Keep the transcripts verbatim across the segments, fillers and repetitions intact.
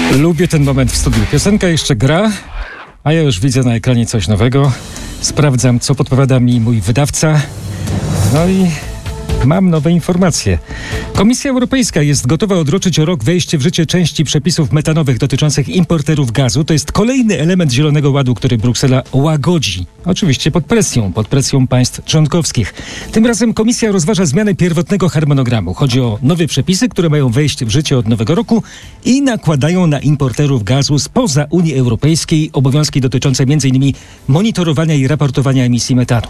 Lubię ten moment w studiu. Piosenka jeszcze gra, a ja już widzę na ekranie coś nowego. Sprawdzam, co podpowiada mi mój wydawca. No i mam nowe informacje. Komisja Europejska jest gotowa odroczyć o rok wejście w życie części przepisów metanowych dotyczących importerów gazu. To jest kolejny element Zielonego Ładu, który Bruksela łagodzi. Oczywiście pod presją, pod presją państw członkowskich. Tym razem komisja rozważa zmianę pierwotnego harmonogramu. Chodzi o nowe przepisy, które mają wejść w życie od nowego roku i nakładają na importerów gazu spoza Unii Europejskiej obowiązki dotyczące między innymi monitorowania i raportowania emisji metanu.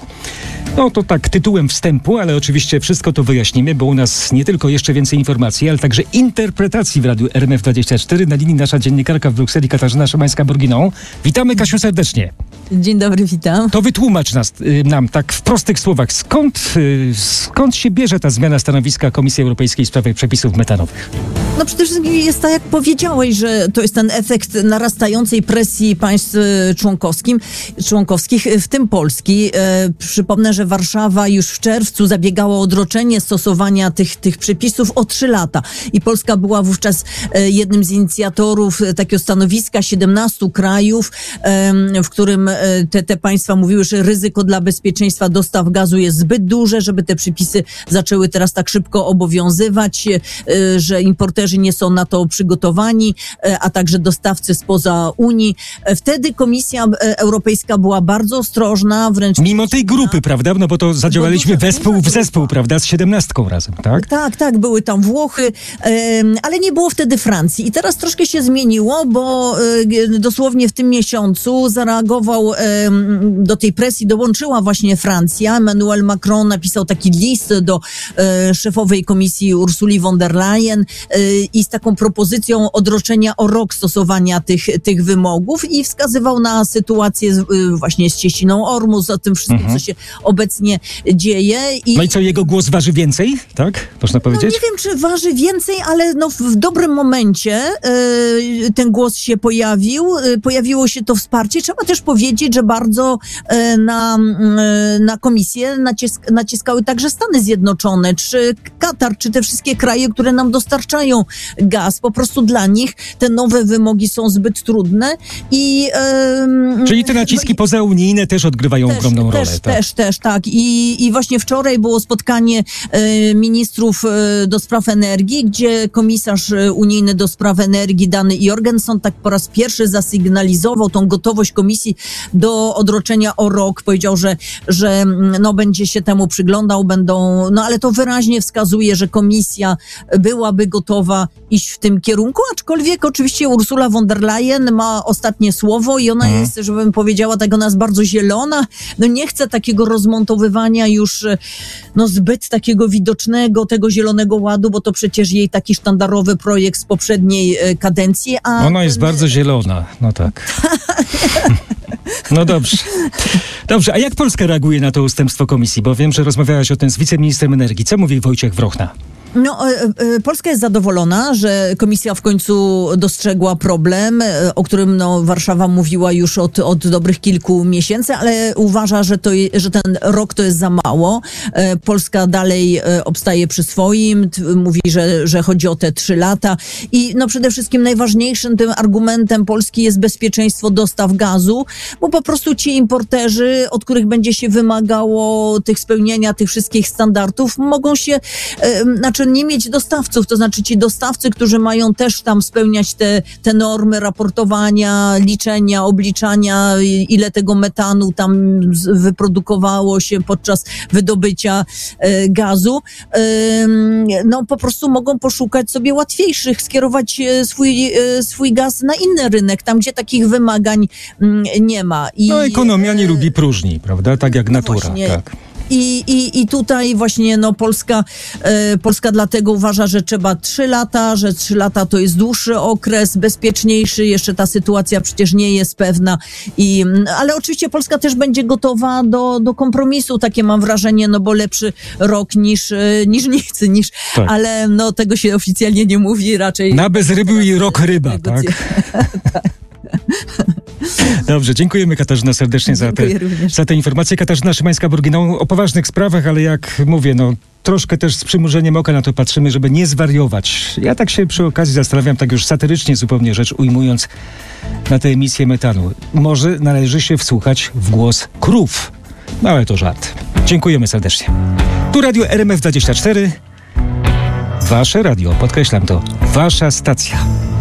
No to tak tytułem wstępu, ale oczywiście wszystko to wyjaśnimy, bo u nas nie tylko jeszcze więcej informacji, ale także interpretacji w Radiu R M F dwadzieścia cztery. Na linii nasza dziennikarka w Brukseli Katarzyna Szymańska-Borginą. Witamy, Kasiu, serdecznie. Dzień dobry, witam. To wytłumacz nas, y, nam tak w prostych słowach, skąd, y, skąd się bierze ta zmiana stanowiska Komisji Europejskiej w sprawie przepisów metanowych? No przede wszystkim jest tak, jak powiedziałeś, że to jest ten efekt narastającej presji państw członkowskim, członkowskich, w tym Polski. E, przypomnę, że Warszawa już w czerwcu zabiegała o odroczenie stosowania tych, tych przepisów o trzy lata. I Polska była wówczas e, jednym z inicjatorów e, takiego stanowiska siedemnastu krajów, e, w którym e, te, te państwa mówiły, że ryzyko dla bezpieczeństwa dostaw gazu jest zbyt duże, żeby te przepisy zaczęły teraz tak szybko obowiązywać, e, że importerzy nie są na to przygotowani, a także dostawcy spoza Unii. Wtedy Komisja Europejska była bardzo ostrożna, wręcz... Mimo tej grupy, prawda? No bo to zadziałaliśmy wespół w zespół, prawda? Z siedemnastką razem, tak? Tak, tak. Były tam Włochy, ale nie było wtedy Francji. I teraz troszkę się zmieniło, bo dosłownie w tym miesiącu zareagował do tej presji, dołączyła właśnie Francja. Emmanuel Macron napisał taki list do szefowej komisji Ursuli von der Leyen i z taką propozycją odroczenia o rok stosowania tych, tych wymogów i wskazywał na sytuację z, właśnie z cieśniną Ormus, o tym wszystkim, mhm. co się obecnie dzieje. I, no i co, jego głos waży więcej? Tak? Można powiedzieć? No nie wiem, czy waży więcej, ale no w dobrym momencie y, ten głos się pojawił. Y, pojawiło się to wsparcie. Trzeba też powiedzieć, że bardzo y, na, y, na komisję nacisk, naciskały także Stany Zjednoczone, czy Katar, czy te wszystkie kraje, które nam dostarczają gaz. Po prostu dla nich te nowe wymogi są zbyt trudne i... Yy, Czyli te naciski no pozaunijne też odgrywają też, ogromną też, rolę. Tak? Też, też, tak. I, i właśnie wczoraj było spotkanie y, ministrów y, do spraw energii, gdzie komisarz y, unijny do spraw energii Dany Jorgenson tak po raz pierwszy zasygnalizował tą gotowość komisji do odroczenia o rok. Powiedział, że, że no, będzie się temu przyglądał, będą... No ale to wyraźnie wskazuje, że komisja byłaby gotowa iść w tym kierunku, aczkolwiek oczywiście Ursula von der Leyen ma ostatnie słowo i ona hmm. jest, żebym powiedziała, tak, ona jest bardzo zielona, no nie chce takiego rozmontowywania już no zbyt takiego widocznego tego Zielonego Ładu, bo to przecież jej taki sztandarowy projekt z poprzedniej kadencji. A ona jest ten... bardzo zielona, no tak. No dobrze. Dobrze, a jak Polska reaguje na to ustępstwo komisji? Bo wiem, że rozmawiałaś o tym z wiceministrem energii. Co mówi Wojciech Wrochna? No, e, e, Polska jest zadowolona, że komisja w końcu dostrzegła problem, e, o którym no, Warszawa mówiła już od, od dobrych kilku miesięcy, ale uważa, że, to, że ten rok to jest za mało. E, Polska dalej e, obstaje przy swoim, t, mówi, że, że chodzi o te trzy lata i no, przede wszystkim najważniejszym tym argumentem Polski jest bezpieczeństwo dostaw gazu, bo po prostu ci importerzy, od których będzie się wymagało tych spełniania tych wszystkich standardów, mogą się, e, znaczy nie mieć dostawców, to znaczy ci dostawcy, którzy mają też tam spełniać te, te normy raportowania, liczenia, obliczania, ile tego metanu tam wyprodukowało się podczas wydobycia e, gazu, e, no po prostu mogą poszukać sobie łatwiejszych, skierować swój, e, swój gaz na inny rynek, tam gdzie takich wymagań m, nie ma. I, no ekonomia nie e, lubi próżni, prawda? Tak jak natura. Właśnie. Tak. I, i, I tutaj właśnie no Polska, e, Polska dlatego uważa, że trzeba trzy lata, że trzy lata to jest dłuższy okres, bezpieczniejszy, jeszcze ta sytuacja przecież nie jest pewna. I, ale oczywiście Polska też będzie gotowa do, do kompromisu, takie mam wrażenie, no bo lepszy rok niż, niż nic, niż, tak. Ale no tego się oficjalnie nie mówi raczej. Na bez ryby i rok ryba, tak? Tak. Dobrze, dziękujemy Katarzyna serdecznie za te, za te informacje. Katarzyna Szymańska-Burginą o poważnych sprawach, ale jak mówię, no troszkę też z przymrużeniem oka na to patrzymy, żeby nie zwariować. Ja tak się przy okazji zastanawiam, tak już satyrycznie zupełnie rzecz ujmując, na tę emisję metanu. Może należy się wsłuchać w głos krów. No ale to żart. Dziękujemy serdecznie. Tu Radio R M F dwadzieścia cztery. Wasze radio, podkreślam to, wasza stacja.